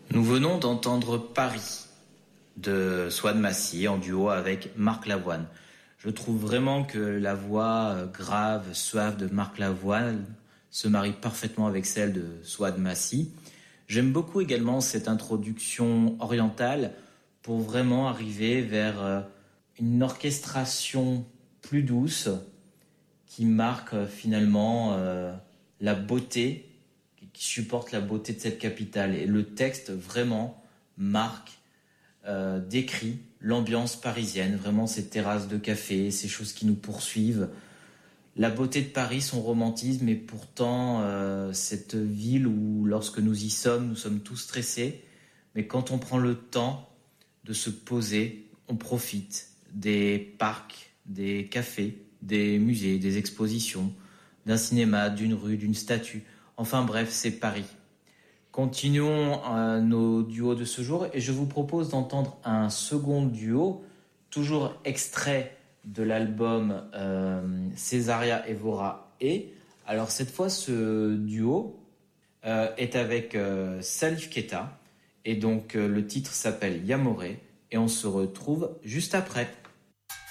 Nous venons d'entendre Paris de Souad Massy en duo avec Marc Lavoine. Je trouve vraiment que la voix grave, suave de Marc Lavoine se marie parfaitement avec celle de Souad Massy. J'aime beaucoup également cette introduction orientale pour vraiment arriver vers une orchestration plus douce qui marque finalement la beauté, qui supporte la beauté de cette capitale. Et le texte vraiment marque, décrit l'ambiance parisienne, vraiment ces terrasses de café, ces choses qui nous poursuivent. La beauté de Paris, son romantisme, et pourtant cette ville où lorsque nous y sommes, nous sommes tous stressés. Mais quand on prend le temps de se poser, on profite des parcs, des cafés, des musées, des expositions, d'un cinéma, d'une rue, d'une statue. Enfin bref, c'est Paris. Continuons nos duos de ce jour et je vous propose d'entendre un second duo, toujours extrait de l'album Césaria Evora et. Alors cette fois, ce duo est avec Salif Keita et donc le titre s'appelle Yamoré et on se retrouve juste après.